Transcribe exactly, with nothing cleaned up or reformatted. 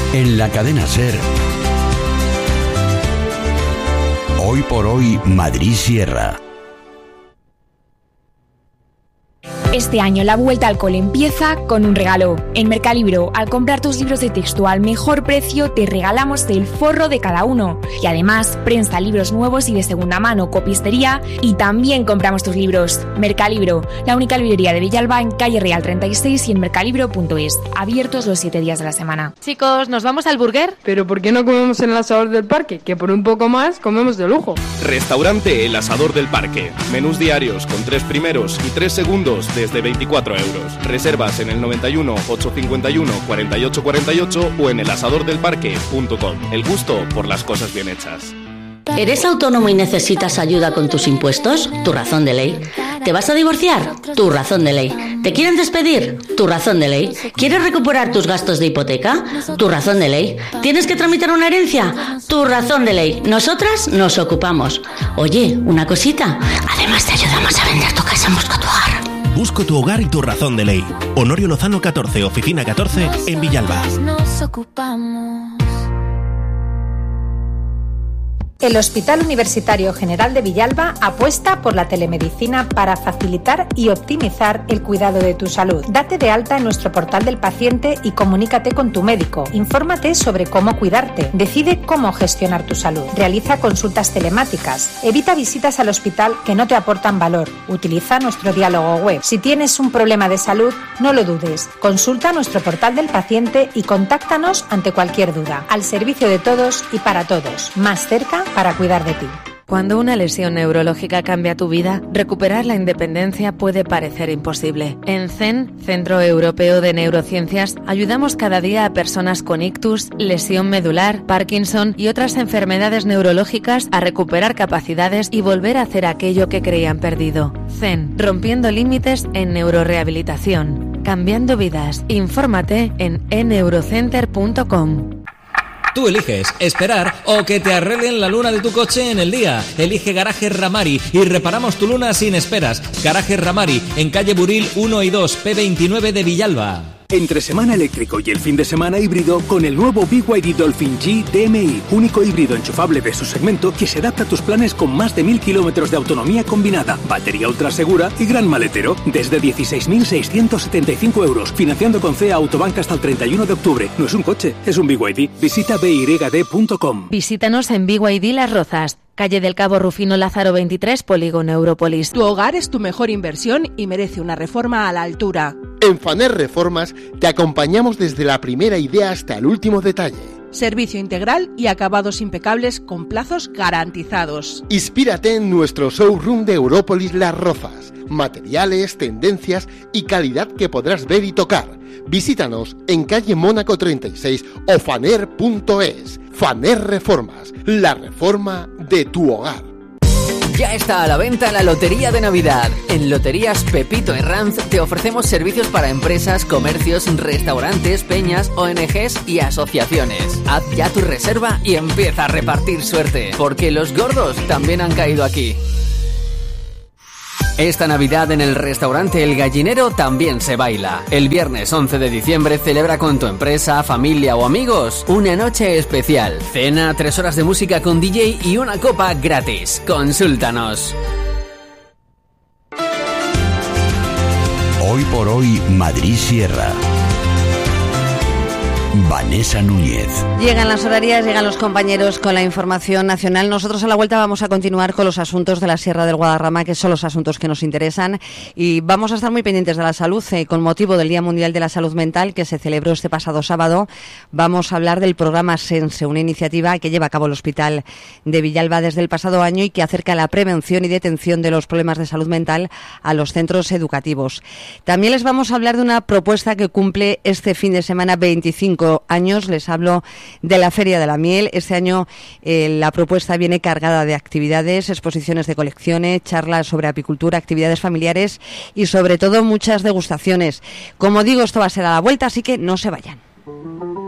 En la cadena SER, Hoy por Hoy Madrid Sierra. Este año la vuelta al cole empieza con un regalo. En Mercalibro, al comprar tus libros de texto al mejor precio, te regalamos el forro de cada uno. Y además, prensa, libros nuevos y de segunda mano, copistería, y también compramos tus libros. Mercalibro, la única librería de Villalba en calle Real treinta y seis y en mercalibro punto es. Abiertos los siete días de la semana. Chicos, ¿nos vamos al burger? ¿Pero por qué no comemos en el asador del parque? Que por un poco más comemos de lujo. Restaurante El Asador del Parque. Menús diarios con tres primeros y tres segundos desde veinticuatro euros. Reservas en el noventa y uno, ochocientos cincuenta y uno, cuarenta y ocho cuarenta y ocho o en el asador del parque punto com. El gusto por las cosas bien hechas. ¿Eres autónomo y necesitas ayuda con tus impuestos? Tu razón de ley. ¿Te vas a divorciar? Tu razón de ley. ¿Te quieren despedir? Tu razón de ley. ¿Quieres recuperar tus gastos de hipoteca? Tu razón de ley. ¿Tienes que tramitar una herencia? Tu razón de ley. Nosotras nos ocupamos. Oye, una cosita. Además te ayudamos a vender tu casa en Busco tu Hogar. Busco tu hogar y tu razón de ley. Honorio Lozano catorce, oficina catorce, en Villalba. Nos ocupamos. El Hospital Universitario General de Villalba apuesta por la telemedicina para facilitar y optimizar el cuidado de tu salud. Date de alta en nuestro portal del paciente y comunícate con tu médico. Infórmate sobre cómo cuidarte. Decide cómo gestionar tu salud. Realiza consultas telemáticas. Evita visitas al hospital que no te aportan valor. Utiliza nuestro diálogo web. Si tienes un problema de salud, no lo dudes. Consulta nuestro portal del paciente y contáctanos ante cualquier duda. Al servicio de todos y para todos. Más cerca para cuidar de ti. Cuando una lesión neurológica cambia tu vida, recuperar la independencia puede parecer imposible. En C E N, Centro Europeo de Neurociencias, ayudamos cada día a personas con ictus, lesión medular, Parkinson y otras enfermedades neurológicas a recuperar capacidades y volver a hacer aquello que creían perdido. C E N, rompiendo límites en neurorehabilitación. Cambiando vidas. Infórmate en e neurocenter punto com. Tú eliges esperar o que te arreglen la luna de tu coche en el día. Elige Garaje Ramari y reparamos tu luna sin esperas. Garaje Ramari, en calle Buril uno y dos, P veintinueve de Villalba. Entre semana eléctrico y el fin de semana híbrido con el nuevo B Y D Dolphin G D M I, único híbrido enchufable de su segmento que se adapta a tus planes con más de mil kilómetros de autonomía combinada, batería ultra segura y gran maletero, desde dieciséis mil seiscientos setenta y cinco euros, financiando con C E A Autobank hasta el treinta y uno de octubre. No es un coche, es un B Y D. Visita b y d punto com. Visítanos en B Y D Las Rozas, calle del Cabo Rufino Lázaro veintitrés, Polígono Európolis. Tu hogar es tu mejor inversión y merece una reforma a la altura. En Faner Reformas te acompañamos desde la primera idea hasta el último detalle. Servicio integral y acabados impecables con plazos garantizados. Inspírate en nuestro showroom de Európolis Las Rozas. Materiales, tendencias y calidad que podrás ver y tocar. Visítanos en calle Mónaco treinta y seis o faner punto es. Faner Reformas, la reforma de tu hogar. Ya está a la venta la Lotería de Navidad. En Loterías Pepito Herranz te ofrecemos servicios para empresas, comercios, restaurantes, peñas, O N Ges y asociaciones. Haz ya tu reserva y empieza a repartir suerte, porque los gordos también han caído aquí. Esta Navidad en el restaurante El Gallinero también se baila. El viernes once de diciembre celebra con tu empresa, familia o amigos una noche especial. Cena, tres horas de música con D J y una copa gratis. Consúltanos. Hoy por Hoy Madrid Sierra. Vanessa Núñez. Llegan las horarias, llegan los compañeros con la información nacional. Nosotros a la vuelta vamos a continuar con los asuntos de la Sierra del Guadarrama, que son los asuntos que nos interesan, y vamos a estar muy pendientes de la salud. Eh, con motivo del Día Mundial de la Salud Mental, que se celebró este pasado sábado, vamos a hablar del programa SENSE, una iniciativa que lleva a cabo el Hospital de Villalba desde el pasado año y que acerca la prevención y detención de los problemas de salud mental a los centros educativos. También les vamos a hablar de una propuesta que cumple este fin de semana veinticinco años. Les hablo de la Feria de la Miel. Este año eh, la propuesta viene cargada de actividades, exposiciones de colecciones, charlas sobre apicultura, actividades familiares y sobre todo muchas degustaciones. Como digo, esto va a ser a la vuelta, así que no se vayan.